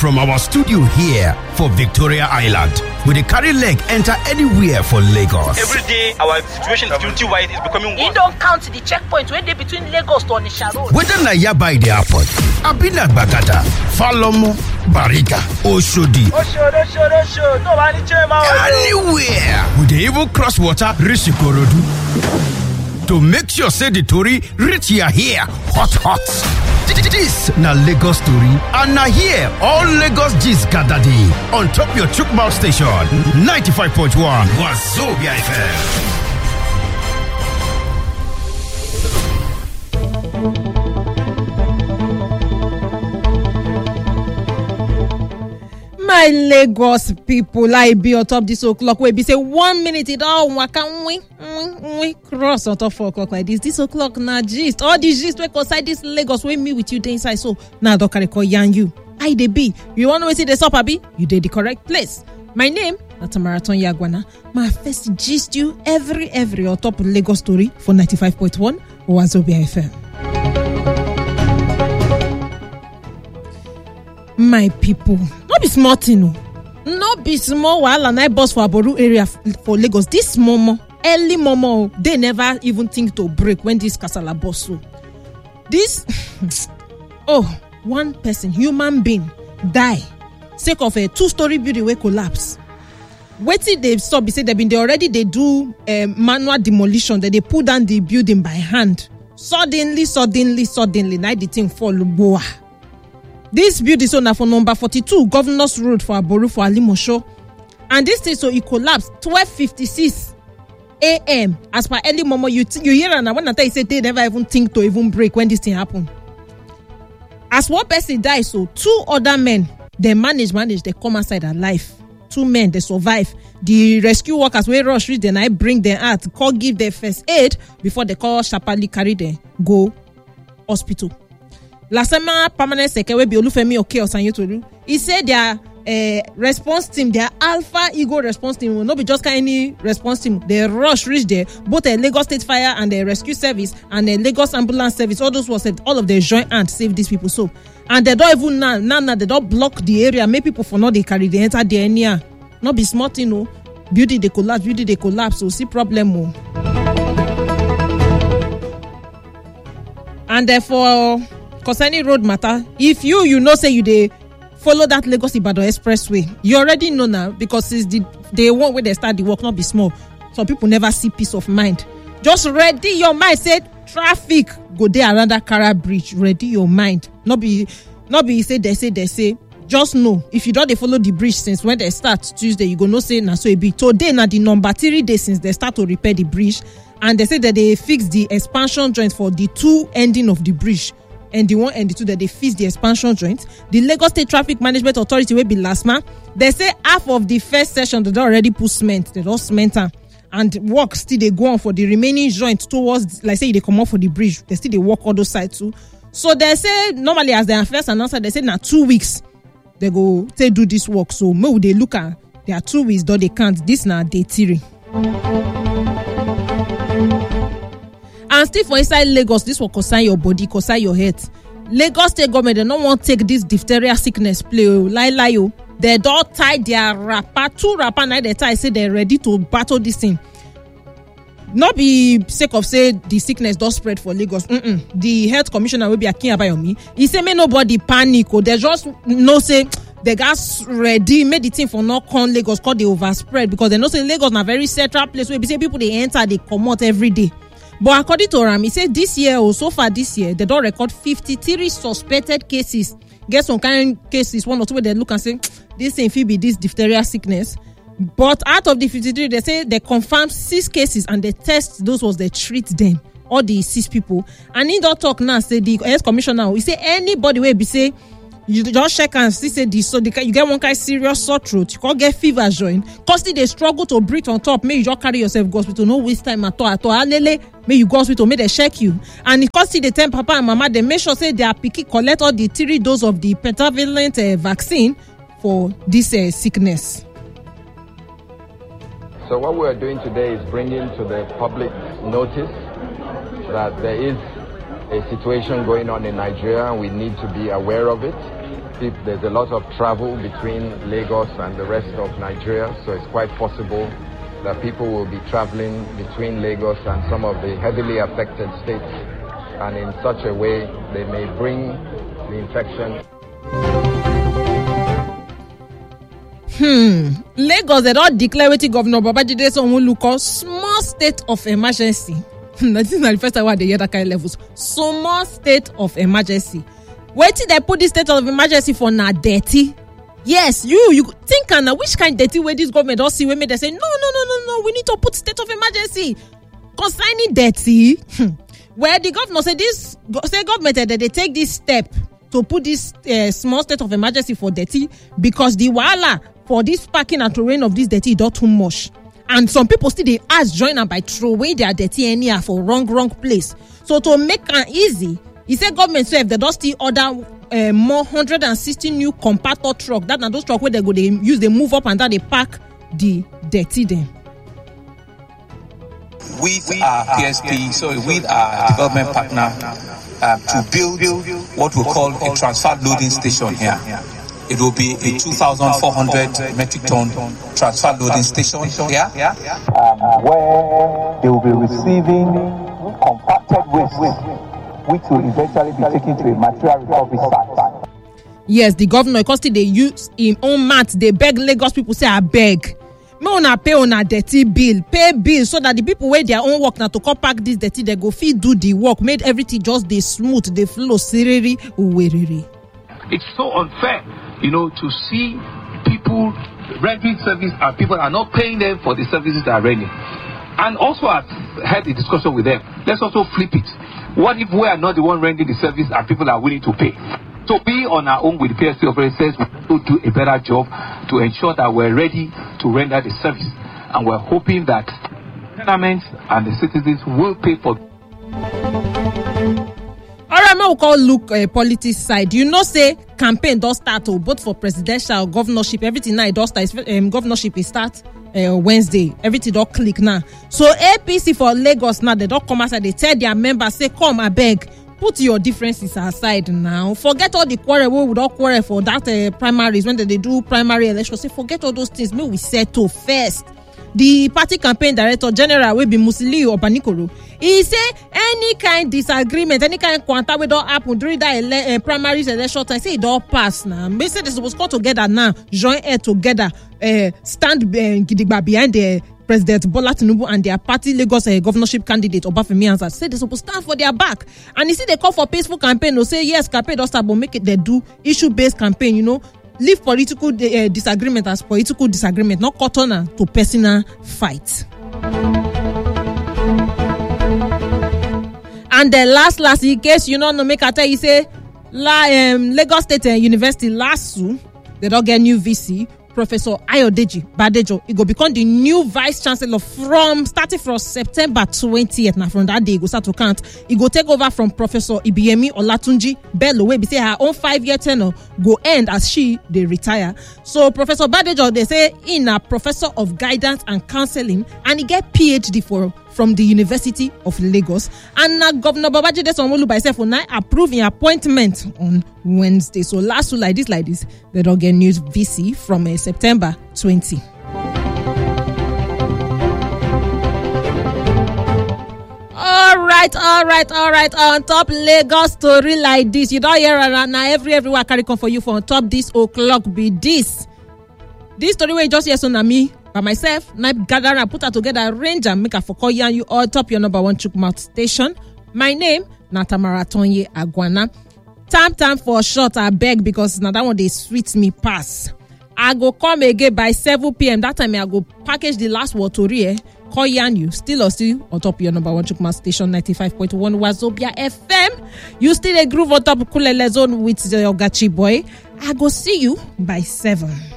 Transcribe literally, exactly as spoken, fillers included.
from our studio here for Victoria Island. We dey carry leg enter anywhere for Lagos. Every day, our situation security-wise is becoming worse. You don't count the checkpoint where they between Lagos to Onitsha Road. Whether na Yaba the airport, Abina Gbagada, Falomo, Bariga, Oshodi, Oshodi, Oshodi, Oshodi, no one anywhere. We dey even cross water, reach Ikorodu. To make sure say the Tory reach here here, hot hot. This na Lagos story, and na here all Lagos gist gather dey on top your Chukmouth station ninety-five point one Wazobia F M. My Lagos people, I be on top this o'clock. We be say one minute it all waka we we cross on top four o'clock like this. This o'clock na gist. All the gist we outside this Lagos we meet with you dey inside. So now don't carry call yan you. I dey be. You want to see the stop abi? You dey the correct place. My name na Tamaraton Yagwana. My first gist you every every on top Lagos story for ninety-five point one Wazobia F M. My people, no be small thing o. No be small wahala na bus for Aboru area for Lagos. This momo, early momo, they never even think to break when this kasala bus so. This, oh, one person, human being, die sake of a two-story building wey collapse. Wetin they stop be say they been they already they do um, manual demolition. That they pull down the building by hand. Suddenly, suddenly, suddenly, now the thing fall boa. This building so now for number forty-two Governors Road for Aboru for Alimosho, and this thing so it collapsed twelve fifty-six a.m. as per early momo. You t- you hear and when I tell you say they never even think to even break when this thing happen. As one person died, so two other men they manage manage they come outside alive. Two men they survive. The rescue workers wey rush reach then I bring them out, call give their first aid before they call sharply carry them go hospital. Lasema permanent secretary be Olufemi Oke Osanyotolu. He said their uh, response team, their Alpha Ego response team will not be just any response team. They rush reach there, both a Lagos State Fire and the Rescue Service and the Lagos Ambulance Service. All those was saved. All of them join hand save these people. So, and they don't even now, now, now they don't block the area. Make people for now they carry they enter there near. Not be smart, you know. Beauty they collapse, beauty they collapse. So see problem more. And therefore. Concerning road matter, if you you know say you dey follow that Lagos Ibadan Expressway, you already know now because it's the the one where they start the work not be small. Some people never see peace of mind. Just ready your mind. Say traffic go there around that Kara Bridge. Ready your mind. Not be not be say they say they say. Just know if you don't they follow the bridge since when they start Tuesday, you go no say na so it be. Today na the number three days since they start to repair the bridge, and they say that they fix the expansion joint for the two ending of the bridge. And the one and the two that they fix the expansion joint. The Lagos State Traffic Management Authority will be last month. They say half of the first session they already put cement, they don't cement and work still they go on for the remaining joint towards, like say they come up for the bridge. They still they work all those sides too. So they say normally as they first announced, they say now two weeks they go they do this work. So maybe they look at there are two weeks though they can't. This now day three. And still for inside Lagos, this will concern your body, concern your health. Lagos State government, they don't want to take this diphtheria sickness play. Lie, lie, oh. They don't tie their wrapper, two wrapper, now they tie, say they're ready to battle this thing. Not be sake of say the sickness does spread for Lagos. Mm-mm. The health commissioner will be Akin Abayomi. He say, may nobody panic. Or they just no say the gas ready, made the thing for not come Lagos, called the overspread because they know say Lagos na very central place where we say people they enter, they come out every day. But according to Ram, he said this year or so far this year, they don't record fifty-three suspected cases. Get some kind of cases, one or two where they look and say, this thing be this diphtheria sickness. But out of the fifty-three, they say they confirmed six cases and they test those was they treat them. All the six people. And in that talk now, say the health commissioner, he say anybody will be say, you just check and see say this so the, you get one kind of serious sore throat, you can't get fever join, cause they struggle to breathe on top, may you just carry yourself go hospital, no waste time at all at all. Alele, may you go hospital, may they check you. And because they tell papa and mama, they make sure say they are picking collect all the three doses of the pentavalent uh, vaccine for this uh, sickness. So what we're doing today is bringing to the public notice that there is a situation going on in Nigeria, and we need to be aware of it. There's a lot of travel between Lagos and the rest of Nigeria, so it's quite possible that people will be traveling between Lagos and some of the heavily affected states, and in such a way they may bring the infection. Hmm. Lagos, they don't declare wetin Governor Babajide Sanwo-Olu call small state of emergency. This is not the first time I hear that kind of levels. Small state of emergency. Wetin they put this state of emergency for na dirty. Yes, you you think na which kind dirty way this government don't see when they say no no no no no we need to put state of emergency concerning dirty. Where the governor say this say government that they take this step to put this uh, small state of emergency for dirty because the wahala for this parking and terrain of this dirty is too much, and some people still they ask join am by throw away their dirty anyhow for wrong wrong place. So to make it easy, he said government say if they don't still order uh, more one hundred sixty new compactor truck, that na those truck where they go they use they move up and down they pack the dirty them. With our P S P, so with our development partner, uh, to build what we call a transfer loading station here. It will be a two thousand four hundred metric ton transfer loading station here, um, where they will be receiving compacted waste, which will eventually be taken to a material recovery site. Yes, the governor, because they use him own mat, they beg Lagos people say, I beg. Me una pay on a dirty bill, pay bill so that the people where their own work now to come pack this dirty, they go fit do the work, made everything just they smooth, they flow, siriri, uweriri. It's so unfair, you know, to see people rendering service and people are not paying them for the services they are rendering. And also, I've had a discussion with them. Let's also flip it. What if we are not the one rendering the service and people are willing to pay? So we on our own with the P S P operators will do a better job to ensure that we're ready to render the service. And we're hoping that governments and the citizens will pay for. All right, now we call look uh, politics side. You know, say campaign does start to both for presidential, governorship, everything now it does start. Um, governorship is start uh, Wednesday. Everything don't click now. So A P C for Lagos now they don't come outside. They tell their members say, come, I beg. Put your differences aside now. Forget all the quarrel. We would all quarrel for that uh, primaries when they, they do primary elections. Say forget all those things. May we settle first. The party campaign director general will be Musiliu Obanikoro. He say any kind disagreement, any kind quanta we don't happen during that ele- uh, primaries election time. Say it all pass now. They say they supposed to come together now, join head together, uh, stand uh, gidigba behind the. President Bola Tinubu and their party Lagos uh, governorship candidate Obafemi Ansa say they supposed to stand for their back. And you see they call for peaceful campaign. They say yes, campaign don't start, but make it they do issue based campaign. You know, leave political uh, disagreement as political disagreement, not cut on to personal fight. And the last last in case you know no make I tell you say La, um, Lagos State uh, University LASU they don't get new V C. Professor Ayodeji Badejo, he go become the new vice chancellor from starting from September twentieth. Now from that day, he go start to count. He go take over from Professor Ibiyemi Olatunji Bello, where be say her own five-year tenure go end as she they retire. So Professor Badejo, they say in a professor of guidance and counseling, and he get P H D for from the University of Lagos. And now Governor Babajide Sanwo-Olu by himself will now approve an appointment on Wednesday. So last week like this, like this, they don't get news V C from uh, September twentieth. All right, all right, all right. On top Lagos story like this, you don't hear around now. Every everywhere carry come for you for on top this o'clock be this. This story where you just hear so na me. By myself, I gather and put her together, arrange and make a for call you and you all top your number one Chukmouth station. My name, Natamara Tonye Agwana. Tam tam for short, I beg because now that one they sweet me pass. I go come again by seven p.m. That time I go package the last water here. Call you and you still or still on top your number one Chukmouth station ninety-five point one Wazobia F M. You still a groove on top Kulele Zone with your Gachi boy. I go see you by seven.